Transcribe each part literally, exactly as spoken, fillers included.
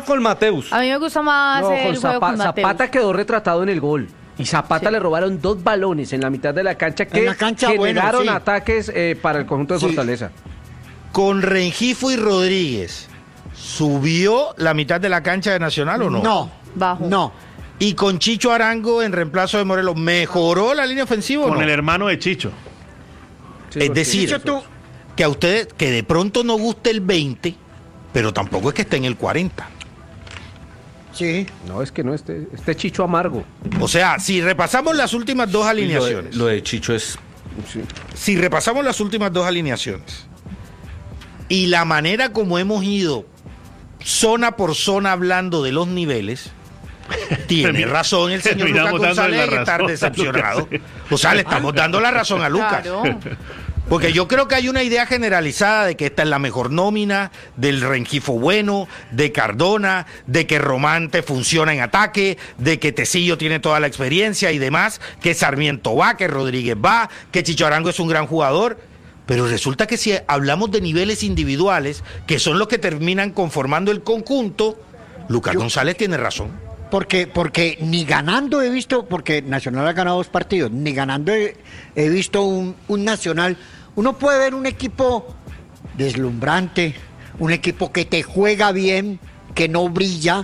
con Mateus. A mí me gusta más No, el con juego Zapa- con Mateus. Zapata quedó retratado en el gol. Y Zapata Sí. le robaron dos balones en la mitad de la cancha que En la cancha, generaron bueno, sí. ataques eh, para el conjunto de Sí. Fortaleza. ¿Con Rengifo y Rodríguez subió la mitad de la cancha de Nacional o no? No, Bajo. no. ¿Y con Chicho Arango en reemplazo de Morelos mejoró la línea ofensiva o Con no? el hermano de Chicho. Sí, Es porque- decir, Chicho, tú- que a ustedes, que de pronto no guste el veinte, pero tampoco es que esté en el cuarenta. Sí. No, es que no, este, este Chicho amargo. O sea, si repasamos las últimas dos Y Lo de, alineaciones, lo de Chicho es... si repasamos las últimas dos alineaciones y la manera como hemos ido zona por zona hablando de los niveles, tiene Termina- razón el señor Lucas terminamos dándole González la en estar razón a decepcionado. Lucas. O sea, le estamos dando la razón a Lucas. Claro. Porque yo creo que hay una idea generalizada de que esta es la mejor nómina, del Rengifo bueno, de Cardona, de que Román te funciona en ataque, de que Tecillo tiene toda la experiencia y demás, que Sarmiento va, que Rodríguez va, que Chicho Arango es un gran jugador. Pero resulta que si hablamos de niveles individuales, que son los que terminan conformando el conjunto, Lucas Yo- González tiene razón. Porque, porque ni ganando he visto, porque Nacional ha ganado dos partidos, ni ganando he, he visto un, un Nacional. Uno puede ver un equipo deslumbrante, un equipo que te juega bien, que no brilla,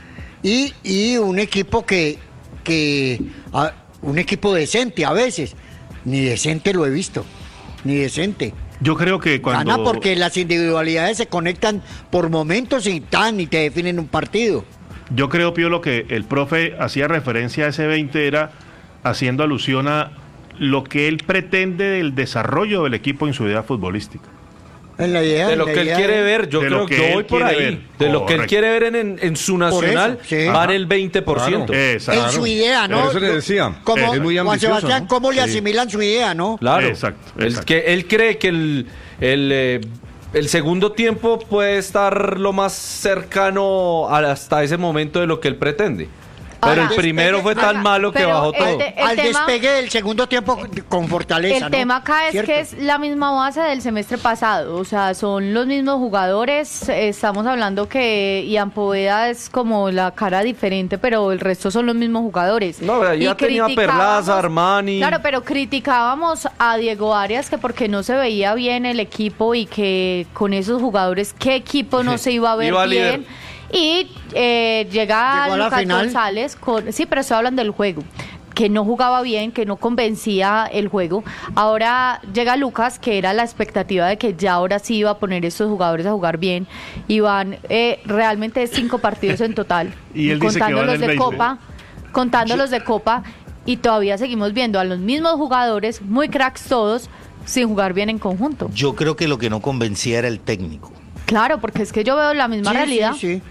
y, y un equipo que, que a- un equipo decente a veces. Ni decente lo he visto, ni decente. Yo creo que cuando... Gana porque las individualidades se conectan por momentos y tan y te definen un partido. Yo creo, Piolo, que el profe hacía referencia a ese veinte era haciendo alusión a lo que él pretende del desarrollo del equipo en su idea futbolística. En la idea, De en lo la que él idea quiere de- ver, yo de creo lo que que yo él voy por quiere ahí. ver. De lo que él Correcto. quiere ver en, en, en su nacional, eso, sí. va en Ajá. el veinte por ciento. Claro. Exacto. En su idea, ¿no? Por eso le decía, Como, es muy Juan ambicioso, Sebastián, ¿no? ¿cómo le Sí. asimilan su idea, no? Claro. Exacto, Él, exacto. que, él cree que el, el, eh, el segundo tiempo puede estar lo más cercano a- hasta ese momento de lo que él pretende. Pero Ahora, el primero fue tan ajá, malo que pero bajó el todo. de- el Al tema- despegue del segundo tiempo con Fortaleza, El ¿no? tema acá es ¿Cierto? que es la misma base del semestre pasado, o sea, son los mismos jugadores, eh, estamos hablando que Ian Poveda es como la cara diferente, pero el resto son los mismos jugadores. No, pero ya Y tenía criticábamos- Perlaza, Armani. Claro, pero criticábamos a Diego Arias que porque no se veía bien el equipo y que con esos jugadores, ¿qué equipo no se iba a ver Iba a bien? líder. Y eh, llega Llegó a la Lucas final. González con... Sí, pero estoy hablando del juego. Que no jugaba bien, que no convencía el juego. Ahora llega Lucas, que era la expectativa de que ya ahora sí iba a poner estos jugadores a jugar bien. Y van eh, realmente cinco partidos en total. Y él dice que contando van los el de veinte. Copa, contando los de Copa. Y todavía seguimos viendo a los mismos jugadores, muy cracks todos, sin jugar bien en conjunto. Yo creo que lo que no convencía era el técnico. Claro, porque es que yo veo la misma Sí, realidad. Sí, sí.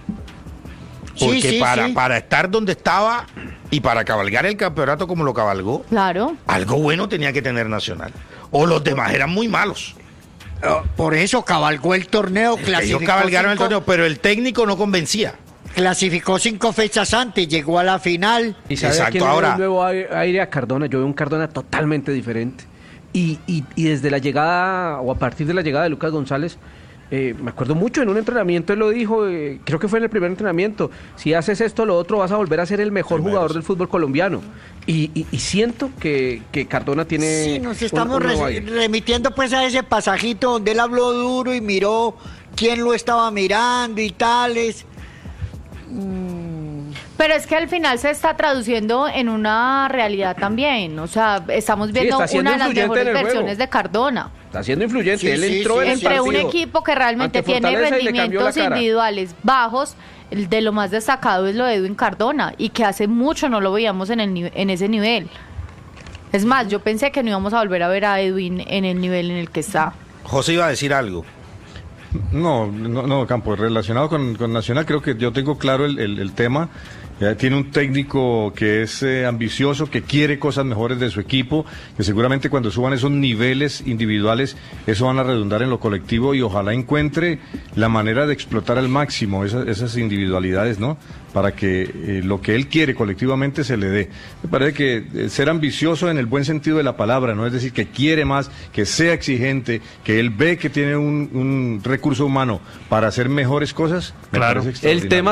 Porque Sí, sí, para, sí. para estar donde estaba y para cabalgar el campeonato como lo cabalgó, Claro. algo bueno tenía que tener Nacional. O los demás eran muy malos. Oh, por eso cabalgó el torneo, Ellos clasificó cabalgaron el cinco- torneo, pero el técnico no convencía. clasificó cinco fechas antes, llegó a la final. Y sabe Exacto, a quién le da ahora- un nuevo aire aire a Cardona. Yo veo un Cardona totalmente diferente. Y, y, y desde la llegada, o a partir de la llegada de Lucas González, eh, me acuerdo mucho en un entrenamiento, él lo dijo, eh, creo que fue en el primer entrenamiento, si haces esto, lo otro, vas a volver a ser el mejor Primero, jugador sí. del fútbol colombiano. Y, y, y siento que, que Cardona tiene... Sí, nos un- estamos un nuevo re- aire. remitiendo pues a ese pasajito donde él habló duro y miró quién lo estaba mirando y tales. Pero es que al final se está traduciendo en una realidad también. O sea, estamos viendo está siendo una de las influyente mejores en el versiones juego. de Cardona. Está siendo influyente, Sí, él sí, entró sí, en el Entre un partido equipo que realmente ante tiene Fortaleza y le cambió la rendimientos cara. individuales bajos, el de lo más destacado es lo de Edwin Cardona, y que hace mucho no lo veíamos en, el, ni- en ese nivel. Es más, yo pensé que no íbamos a volver a ver a Edwin en el nivel en el que está. José iba a decir algo. No, no, no, Campo, relacionado con, con Nacional, creo que yo tengo claro el, el, el tema. Eh, tiene un técnico que es eh, ambicioso, que quiere cosas mejores de su equipo, que seguramente cuando suban esos niveles individuales, eso van a redundar en lo colectivo y ojalá encuentre la manera de explotar al máximo esas, esas individualidades, ¿no? Para que eh, lo que él quiere colectivamente se le dé. Me parece que eh, ser ambicioso en el buen sentido de la palabra, ¿no? Es decir, que quiere más, que sea exigente, que él ve que tiene un, un recurso humano para hacer mejores cosas, me Claro. parece El extraordinario. tema